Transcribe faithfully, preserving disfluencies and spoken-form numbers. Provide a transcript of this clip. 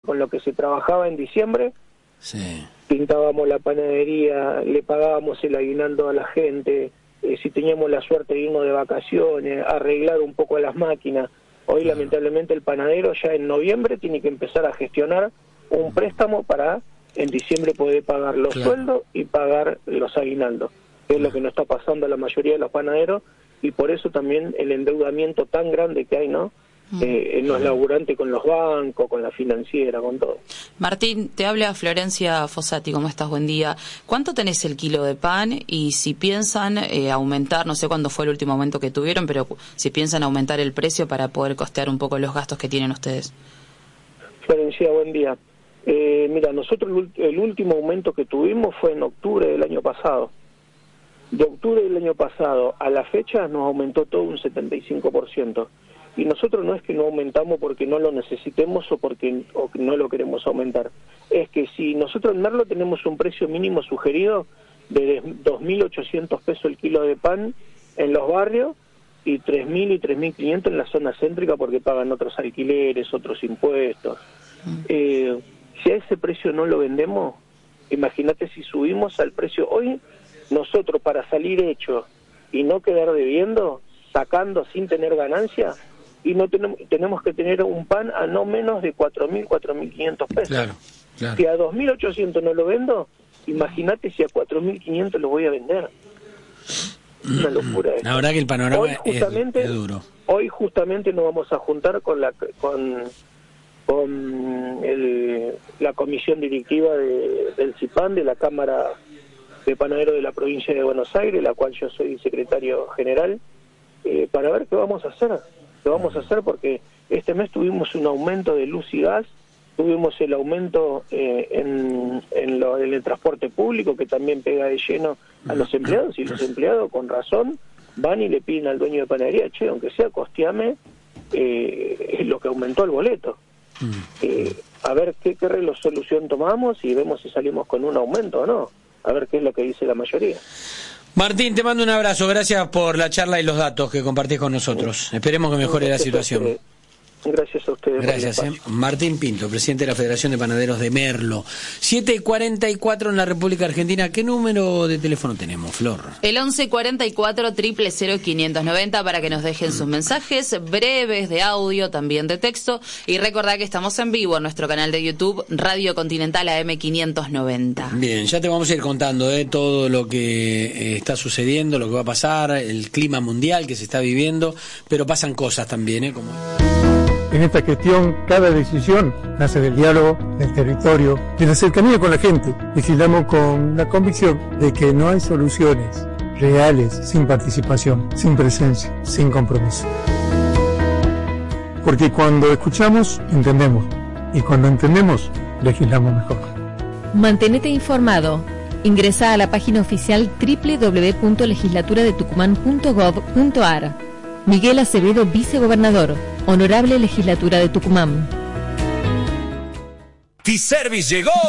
con lo que se trabajaba en diciembre, sí. pintábamos la panadería, le pagábamos el aguinaldo a la gente, eh, si teníamos la suerte de irnos de vacaciones, arreglar un poco las máquinas. Hoy claro. lamentablemente el panadero ya en noviembre tiene que empezar a gestionar un préstamo para en diciembre poder pagar los claro. sueldos y pagar los aguinaldos, que es lo que nos está pasando a la mayoría de los panaderos, y por eso también el endeudamiento tan grande que hay, ¿no? Eh, en los laburantes con los bancos, con la financiera, con todo. Martín, te habla Florencia Fossati, ¿cómo estás? Buen día. ¿Cuánto tenés el kilo de pan? Y si piensan eh, aumentar, no sé cuándo fue el último aumento que tuvieron, pero si piensan aumentar el precio para poder costear un poco los gastos que tienen ustedes. Florencia, buen día. Eh, mira, nosotros el, el último aumento que tuvimos fue en octubre del año pasado. De octubre del año pasado a la fecha nos aumentó todo un setenta y cinco por ciento. Y nosotros no es que no aumentamos porque no lo necesitemos o porque o no lo queremos aumentar. Es que si nosotros en Merlo tenemos un precio mínimo sugerido de dos mil ochocientos pesos el kilo de pan en los barrios y tres mil y tres mil quinientos en la zona céntrica porque pagan otros alquileres, otros impuestos. Eh, si a ese precio no lo vendemos, imagínate si subimos al precio hoy, nosotros para salir hecho y no quedar debiendo, sacando sin tener ganancia, y no tenemos, tenemos que tener un pan a no menos de cuatro mil, cuatro mil quinientos pesos. Claro, claro. Si a dos mil ochocientos no lo vendo, imagínate si a cuatro mil quinientos lo voy a vender. Una locura. La verdad que el panorama hoy justamente, es, es duro. Hoy justamente nos vamos a juntar con la con, con el, la comisión directiva de, del CIPAN, de la Cámara de Panaderos de la provincia de Buenos Aires, la cual yo soy secretario general, eh, para ver qué vamos a hacer. ¿Qué vamos a hacer? Porque este mes tuvimos un aumento de luz y gas, tuvimos el aumento eh, en, en, lo, en el transporte público, que también pega de lleno a los empleados, y los empleados, con razón, van y le piden al dueño de panadería, che, aunque sea costeame eh, lo que aumentó el boleto. Eh, a ver qué, qué resolución tomamos y vemos si salimos con un aumento o no. A ver qué es lo que dice la mayoría. Martín, te mando un abrazo, gracias por la charla y los datos que compartís con nosotros. Esperemos que mejore la situación. Gracias a ustedes. Gracias, eh. Martín Pinto, presidente de la Federación de Panaderos de Merlo. siete cuarenta y cuatro en la República Argentina. ¿Qué número de teléfono tenemos, Flor? El once cuarenta y cuatro, cero cero cero, quinientos noventa para que nos dejen sus mensajes breves de audio, también de texto. Y recordad que estamos en vivo en nuestro canal de YouTube, Radio Continental A M quinientos noventa. Bien, ya te vamos a ir contando de eh, todo lo que eh, está sucediendo, lo que va a pasar, el clima mundial que se está viviendo, pero pasan cosas también, ¿eh? Como... En esta gestión, cada decisión nace del diálogo, del territorio, de la cercanía con la gente. Legislamos con la convicción de que no hay soluciones reales sin participación, sin presencia, sin compromiso. Porque cuando escuchamos, entendemos. Y cuando entendemos, legislamos mejor. Mantenete informado. Ingresa a la página oficial doble u doble u doble u punto legislatura de tucumán punto gov punto ar. Miguel Acevedo, vicegobernador. Honorable Legislatura de Tucumán. T-Service llegó.